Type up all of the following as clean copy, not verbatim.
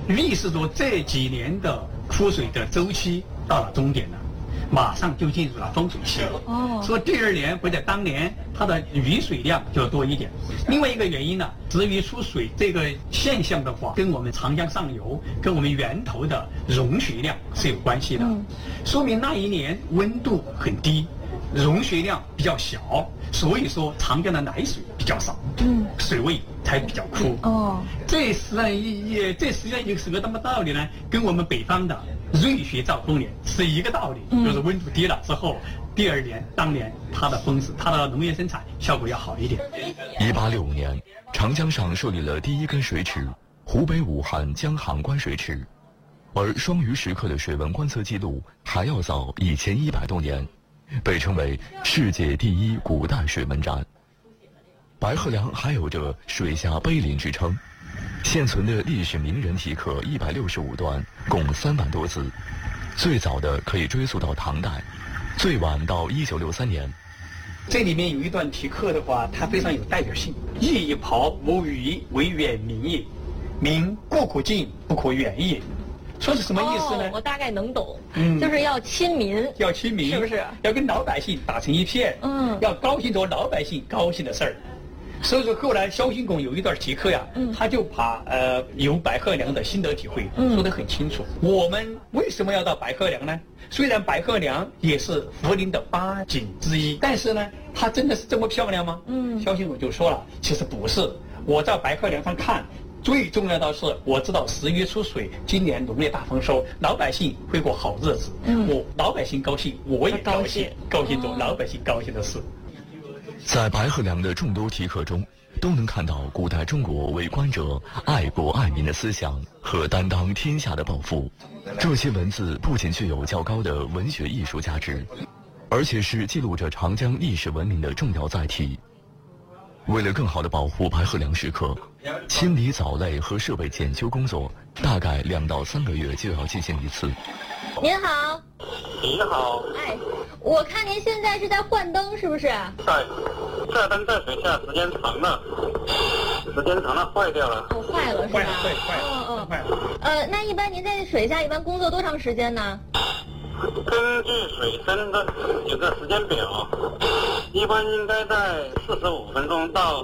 预示着这几年的枯水的周期到了终点了，马上就进入了丰水期。所以第二年或者当年它的雨水量就多一点。另外一个原因呢，至于出水这个现象的话，跟我们长江上游跟我们源头的融水量是有关系的，说明那一年温度很低，融水量比较小，所以说长江的来水比较少，水位才比较枯。这实际上有什么道理呢？跟我们北方的瑞雪兆丰年是一个道理，就是温度低了之后，第二年当年它的丰实，它的农业生产效果要好一点。 1865年，长江上设立了第一根水池——湖北武汉江杭关水池，而双鱼时刻的水文观测记录还要早1100多年，被称为世界第一古代水文站。白鹤梁还有着水下碑林之称，现存的历史名人题刻165段，共3万多字，最早的可以追溯到唐代，最晚到1963年。 这里面有一段题刻的话，它非常有代表性：一袍无虞为远民也，民固可近，不可远也。说是什么意思呢？ 我大概能懂，就是要亲民， 要亲民， 是不是？ 要跟老百姓打成一片，要高兴着老百姓高兴的事儿。所以说后来萧兴拱有一段题刻呀，他就把有白鹤梁的心得体会说得很清楚。我们为什么要到白鹤梁呢？虽然白鹤梁也是涪陵的8景之一，但是呢，它真的是这么漂亮吗？萧兴拱就说了，其实不是。我在白鹤梁上看，最重要的是我知道10月出水，今年农业大丰收，老百姓会过好日子。我老百姓高兴，我也高兴，高兴着老百姓高兴的事。 在白鹤梁的众多题刻中，都能看到古代中国为官者爱国爱民的思想和担当天下的抱负。这些文字不仅具有较高的文学艺术价值，而且是记录着长江历史文明的重要载体。为了更好地保护白鹤梁时刻，清理藻类和设备检修工作大概2到3个月就要进行一次。 您好。 你好。 哎，我看您现在是在换灯，是不是？ 对，这灯在水下时间长了，坏掉了。 坏了是吧？ 坏了。 那一般您在水下一般工作多长时间呢？ 根据水深的有个时间表，一般应该在45分钟到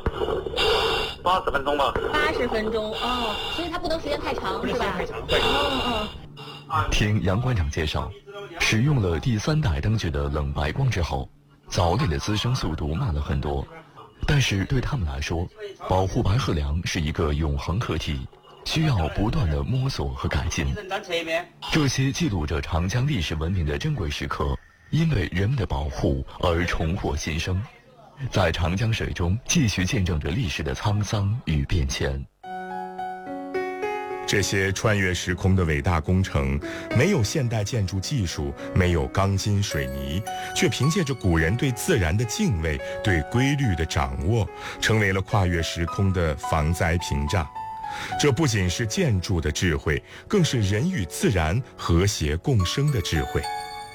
80分钟吧。 80分钟所以它不能时间太长，是吧？ 太长，对。 听杨馆长介绍，使用了第3代灯具的冷白光之后，藻类的滋生速度慢了很多，但是对他们来说，保护白鹤梁是一个永恒课题，需要不断的摸索和改进。这些记录着长江历史文明的珍贵时刻，因为人们的保护而重获新生，在长江水中继续见证着历史的沧桑与变迁。 这些穿越时空的伟大工程，没有现代建筑技术，没有钢筋水泥，却凭借着古人对自然的敬畏、对规律的掌握，成为了跨越时空的防灾屏障。这不仅是建筑的智慧，更是人与自然和谐共生的智慧。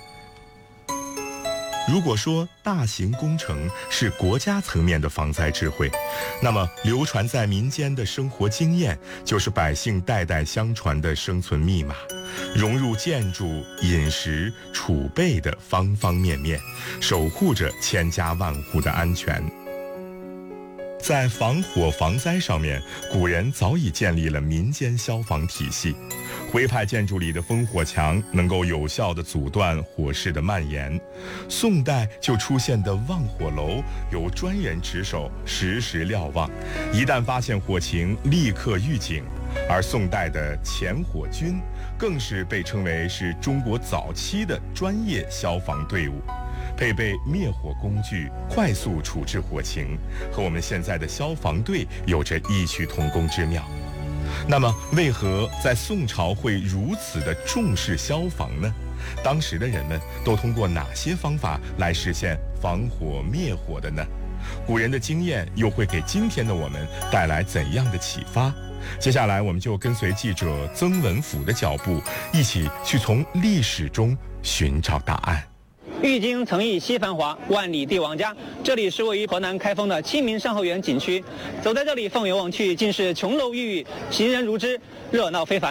如果说大型工程是国家层面的防灾智慧，那么流传在民间的生活经验就是百姓代代相传的生存密码，融入建筑、饮食、储备的方方面面，守护着千家万户的安全。在防火防灾上面，古人早已建立了民间消防体系。徽派建筑里的烽火墙能够有效地阻断火势的蔓延，宋代就出现的望火楼由专人值守，实时瞭望，一旦发现火情立刻预警。而宋代的前火军更是被称为是中国早期的专业消防队伍，配备灭火工具，快速处置火情，和我们现在的消防队有着异曲同工之妙。那么为何在宋朝会如此的重视消防呢？当时的人们都通过哪些方法来实现防火灭火的呢？古人的经验又会给今天的我们带来怎样的启发？接下来我们就跟随记者曾文甫的脚步，一起去从历史中寻找答案。 郁金曾忆昔繁华，万里帝王家。这里是位于河南开封的清明上河源景区，走在这里放眼望去，尽是琼楼玉宇，行人如织，热闹非凡。